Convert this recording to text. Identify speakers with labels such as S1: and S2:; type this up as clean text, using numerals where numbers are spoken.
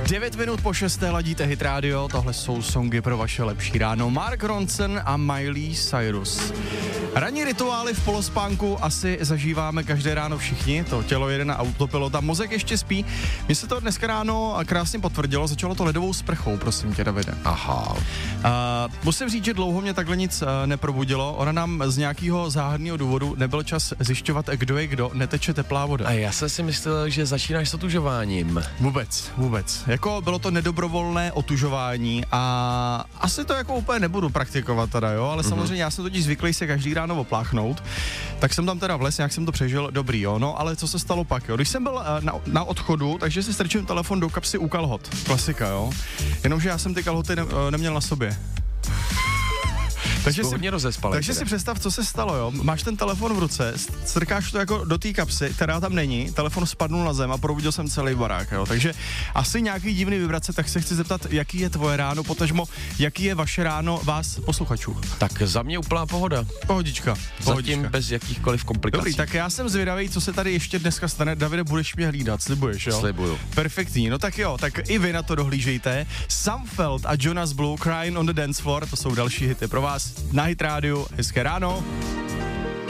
S1: 9 minut po 6. ladíte Hit Radio, tohle jsou songy pro vaše lepší ráno. Mark Ronson a Miley Cyrus. Ranní rituály v polospánku asi zažíváme každé ráno všichni, to tělo jede na autopilota, mozek ještě spí. Mně se to dneska ráno krásně potvrdilo, začalo to ledovou sprchou, prosím tě, Davide.
S2: Aha.
S1: Musím říct, že dlouho mě takhle nic neprobudilo, ona nám z nějakého záhadného důvodu nebyl čas zjišťovat, kdo je kdo, neteče teplá voda.
S2: A já jsem si myslel, že začínáš s otužováním.
S1: Vůbec. Jako bylo to nedobrovolné otužování a asi to jako úplně nebudu praktikovat teda, jo, ale samozřejmě já jsem totiž zvyklý se každý ráno opláchnout, tak jsem tam teda vlez, nějak jsem to přežil, dobrý, jo, no, ale co se stalo pak, jo, když jsem byl na odchodu, takže si strčím telefon do kapsy u kalhot, klasika, jo, jenomže já jsem ty kalhoty neměl na sobě. Takže si představ, co se stalo, jo. Máš ten telefon v ruce, strkáš to jako do té kapsy, která tam není, telefon spadnul na zem a probudil jsem celý barák, jo. Takže asi nějaký divný vibrace, tak se chci zeptat, jaký je tvoje ráno, potažmo, jaký je vaše ráno vás posluchačů.
S2: Tak za mě úplná pohoda.
S1: Pohodička.
S2: Zatím bez jakýchkoliv komplikací.
S1: Dobrý, tak já jsem zvědavý, co se tady ještě dneska stane. Davide, budeš mě hlídat, slibuješ, jo?
S2: Slibuju.
S1: Perfektní, no tak jo, tak i vy na to dohlížejte. Sumfeld a Jonas Blue, Crying on the Dance Floor, to jsou další hity pro vás na Hit Radio. Hezké ráno.